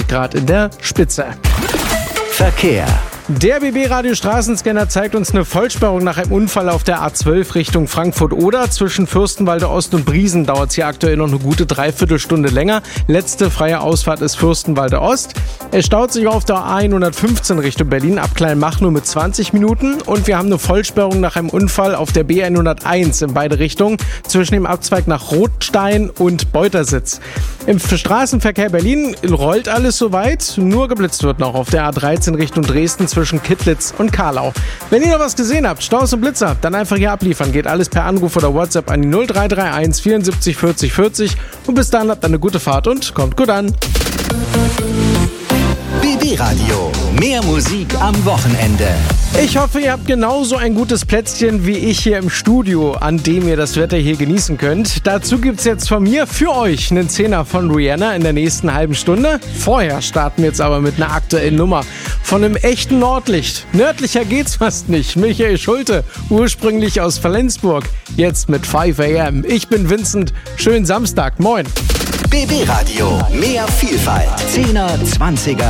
23 Grad in der Spitze. Verkehr. Der BB-Radio-Straßenscanner zeigt uns eine Vollsperrung nach einem Unfall auf der A12 Richtung Frankfurt-Oder. Zwischen Fürstenwalde Ost und Briesen dauert es hier aktuell noch eine gute Dreiviertelstunde länger. Letzte freie Ausfahrt ist Fürstenwalde Ost. Es staut sich auf der A115 Richtung Berlin ab Kleinmach nur mit 20 Minuten. Und wir haben eine Vollsperrung nach einem Unfall auf der B101 in beide Richtungen zwischen dem Abzweig nach Rothstein und Beutersitz. Im Straßenverkehr Berlin rollt alles soweit, nur geblitzt wird noch auf der A13 Richtung Dresden zwischen Kittlitz und Karlau. Wenn ihr noch was gesehen habt, Staus und Blitzer, dann einfach hier abliefern. Geht alles per Anruf oder WhatsApp an die 0331 74 40 40. Und bis dann habt eine gute Fahrt und kommt gut an. BB Radio. Mehr Musik am Wochenende. Ich hoffe, ihr habt genauso ein gutes Plätzchen wie ich hier im Studio, an dem ihr das Wetter hier genießen könnt. Dazu gibt's jetzt von mir für euch einen Zehner von Rihanna in der nächsten halben Stunde. Vorher starten wir jetzt aber mit einer aktuellen Nummer von einem echten Nordlicht. Nördlicher geht's fast nicht. Michael Schulte, ursprünglich aus Flensburg, jetzt mit 5 AM. Ich bin Vincent. Schönen Samstag. Moin. BB Radio. Mehr Vielfalt. 10er, 20er.